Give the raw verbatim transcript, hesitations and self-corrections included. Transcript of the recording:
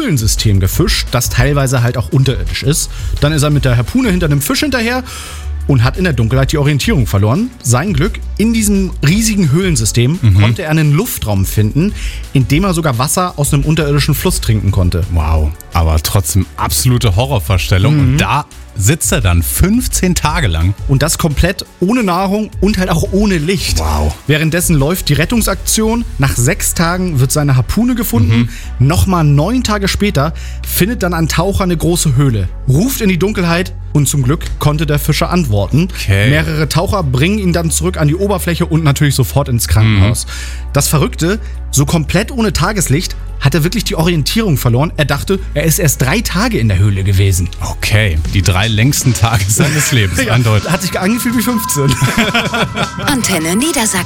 Höhlensystem gefischt, das teilweise halt auch unterirdisch ist. Dann ist er mit der Harpune hinter einem Fisch hinterher und hat in der Dunkelheit die Orientierung verloren. Sein Glück, in diesem riesigen Höhlensystem mhm. konnte er einen Luftraum finden, in dem er sogar Wasser aus einem unterirdischen Fluss trinken konnte. Wow, aber trotzdem absolute Horrorvorstellung. Mhm. Und da sitzt er dann fünfzehn Tage lang. Und das komplett ohne Nahrung und halt auch ohne Licht. Wow. Währenddessen läuft die Rettungsaktion. Nach sechs Tagen wird seine Harpune gefunden. Mhm. Nochmal neun Tage später findet dann ein Taucher eine große Höhle, ruft in die Dunkelheit und zum Glück konnte der Fischer antworten. Okay. Mehrere Taucher bringen ihn dann zurück an die Oberfläche und natürlich sofort ins Krankenhaus. Mhm. Das Verrückte, so komplett ohne Tageslicht hat er wirklich die Orientierung verloren. Er dachte, er ist erst drei Tage in der Höhle gewesen. Okay, die drei längsten Tage seines Lebens. Ja, Eindeutig. Hat sich angefühlt wie fünfzehn. Antenne Niedersachsen.